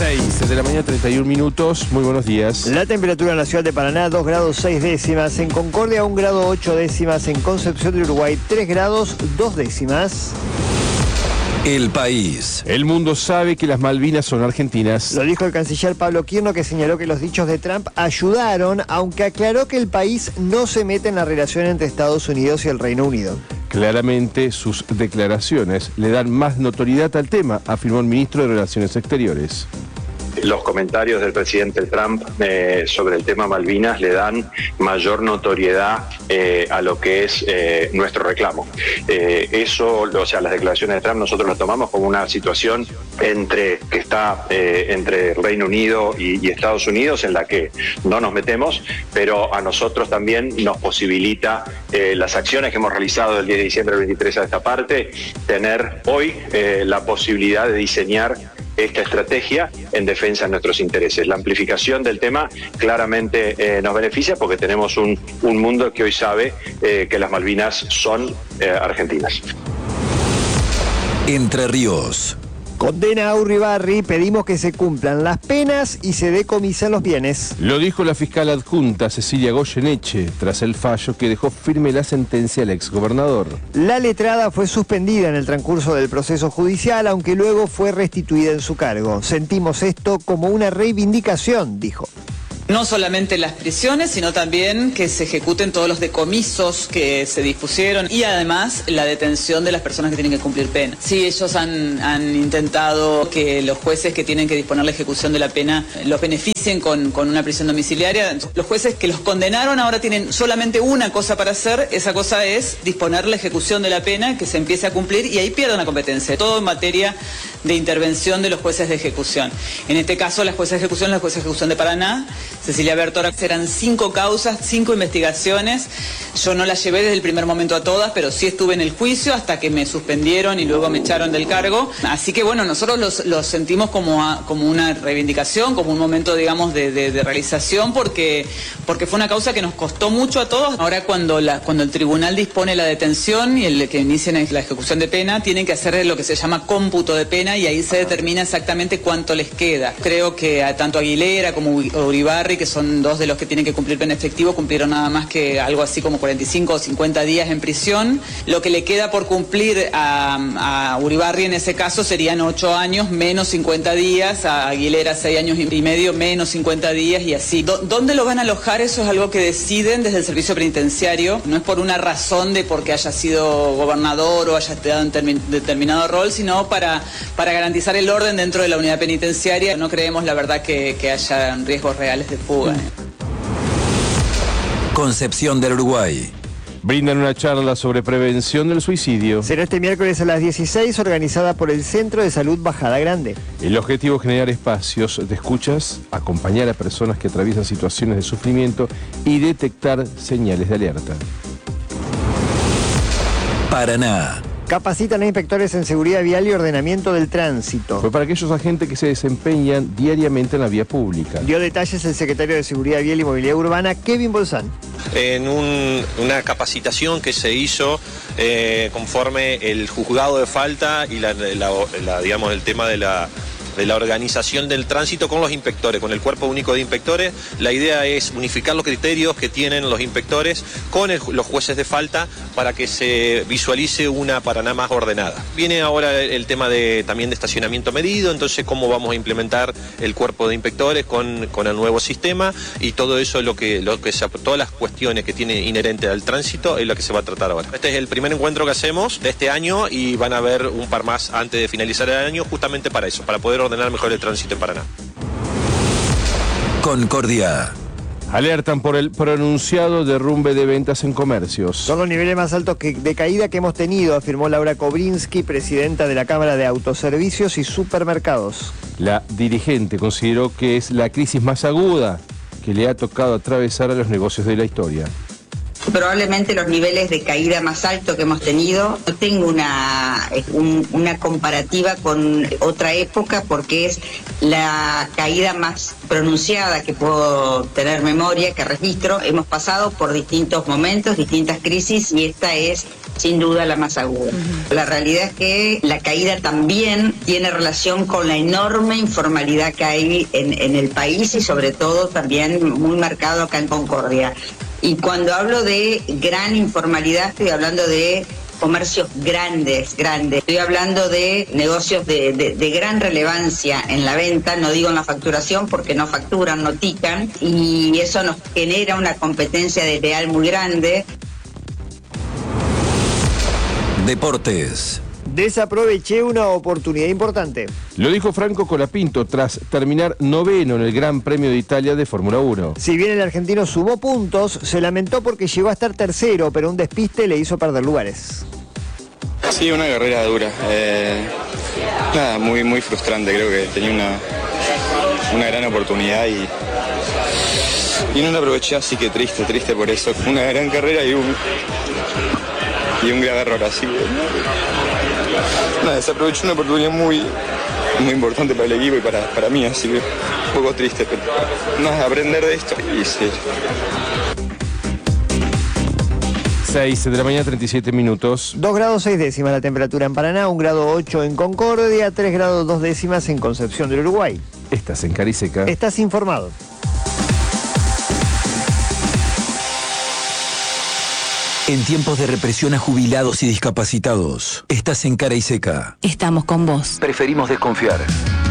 6 de la mañana, 31 minutos. Muy buenos días. La temperatura en la ciudad de Paraná, 2 grados 6 décimas. En Concordia, 1 grado 8 décimas. En Concepción de Uruguay, 3 grados 2 décimas. El país. El mundo sabe que las Malvinas son argentinas. Lo dijo el canciller Pablo Quirno, que señaló que los dichos de Trump ayudaron, aunque aclaró que el país no se mete en la relación entre Estados Unidos y el Reino Unido. Claramente sus declaraciones le dan más notoriedad al tema, afirmó el ministro de Relaciones Exteriores. Los comentarios del presidente Trump sobre el tema Malvinas le dan mayor notoriedad a lo que es nuestro reclamo. Las declaraciones de Trump nosotros las tomamos como una situación entre el Reino Unido y Estados Unidos, en la que no nos metemos, pero a nosotros también nos posibilita las acciones que hemos realizado del 10 de diciembre del 23 a esta parte, tener hoy la posibilidad de diseñar esta estrategia en defensa de nuestros intereses. La amplificación del tema claramente nos beneficia, porque tenemos un mundo que hoy sabe que las Malvinas son argentinas. Entre Ríos. Condena a Uribarri, pedimos que se cumplan las penas y se decomisen los bienes. Lo dijo la fiscal adjunta Cecilia Goyeneche tras el fallo que dejó firme la sentencia al exgobernador. La letrada fue suspendida en el transcurso del proceso judicial, aunque luego fue restituida en su cargo. Sentimos esto como una reivindicación, dijo. No solamente las prisiones, sino también que se ejecuten todos los decomisos que se dispusieron y además la detención de las personas que tienen que cumplir pena. Sí, ellos han intentado que los jueces que tienen que disponer la ejecución de la pena los beneficien con una prisión domiciliaria. Los jueces que los condenaron ahora tienen solamente una cosa para hacer, esa cosa es disponer la ejecución de la pena, que se empiece a cumplir, y ahí pierden la competencia, todo en materia de intervención de los jueces de ejecución. En este caso, la jueza de ejecución de Paraná, Cecilia Bertora, eran 5 causas, 5 investigaciones. Yo no las llevé desde el primer momento a todas, pero sí estuve en el juicio hasta que me suspendieron y luego me echaron del cargo. Así que bueno, nosotros los sentimos como una reivindicación, como un momento, digamos, de realización, porque fue una causa que nos costó mucho a todos. Ahora cuando el tribunal dispone la detención y el que inicien la ejecución de pena, tienen que hacer lo que se llama cómputo de pena, y ahí se determina exactamente cuánto les queda. Creo que tanto Aguilera como Uribarri, que son 2 de los que tienen que cumplir pena efectivo, cumplieron nada más que algo así como 45 o 50 días en prisión. Lo que le queda por cumplir a Uribarri en ese caso serían 8 años menos 50 días, a Aguilera 6 años y medio menos 50 días, y así. ¿Dónde lo van a alojar? Eso es algo que deciden desde el servicio penitenciario. No es por una razón de porque haya sido gobernador o haya estado en determinado rol, sino para garantizar el orden dentro de la unidad penitenciaria. No creemos, la verdad, que haya riesgos reales de fuga. Concepción del Uruguay. Brindan una charla sobre prevención del suicidio. Será este miércoles a las 16, organizada por el Centro de Salud Bajada Grande. El objetivo es generar espacios de escuchas, acompañar a personas que atraviesan situaciones de sufrimiento y detectar señales de alerta. Paraná. Capacitan a inspectores en seguridad vial y ordenamiento del tránsito. Fue para aquellos agentes que se desempeñan diariamente en la vía pública. Dio detalles el secretario de Seguridad Vial y Movilidad Urbana, Kevin Bolzán. En una capacitación que se hizo conforme el juzgado de falta y digamos, el tema de la organización del tránsito con los inspectores, con el Cuerpo Único de Inspectores. La idea es unificar los criterios que tienen los inspectores con los jueces de falta para que se visualice una Paraná más ordenada. Viene ahora el tema también de estacionamiento medido, entonces cómo vamos a implementar el Cuerpo de Inspectores con el nuevo sistema, y todo eso todas las cuestiones que tiene inherente al tránsito es lo que se va a tratar ahora. Este es el primer encuentro que hacemos de este año y van a haber un par más antes de finalizar el año, justamente para eso, para poder ordenar mejor el tránsito en Paraná. Concordia. Alertan por el pronunciado derrumbe de ventas en comercios. Son los niveles más altos de caída que hemos tenido, afirmó Laura Kobrinsky, presidenta de la Cámara de Autoservicios y Supermercados. La dirigente consideró que es la crisis más aguda que le ha tocado atravesar a los negocios de la historia. Probablemente los niveles de caída más altos que hemos tenido. No tengo una comparativa con otra época, porque es la caída más pronunciada que puedo tener memoria, que registro. Hemos pasado por distintos momentos, distintas crisis, y esta es sin duda la más aguda. La realidad es que la caída también tiene relación con la enorme informalidad que hay en el país y sobre todo también muy marcado acá en Concordia. Y cuando hablo de gran informalidad estoy hablando de comercios grandes. Estoy hablando de negocios de gran relevancia en la venta, no digo en la facturación porque no facturan, no tican, y eso nos genera una competencia desleal muy grande. Deportes. Desaproveché una oportunidad importante. Lo dijo Franco Colapinto tras terminar noveno en el Gran Premio de Italia de Fórmula 1. Si bien el argentino sumó puntos, se lamentó porque llegó a estar tercero, pero un despiste le hizo perder lugares. Sí, una carrera dura. Nada, muy frustrante. Creo que tenía una gran oportunidad y no la aproveché, así que triste por eso. Una gran carrera y un grave error, así que nada, desaproveché una oportunidad muy importante para el equipo y para mí, así que un poco triste, pero nada, aprender de esto y sí. 6 de la mañana, 37 minutos. 2 grados 6 décimas la temperatura en Paraná, 1 grado 8 en Concordia, 3 grados 2 décimas en Concepción del Uruguay. Estás en Cariseca. Estás informado. En tiempos de represión a jubilados y discapacitados, estás en Cara y Seca. Estamos con vos. Preferimos desconfiar.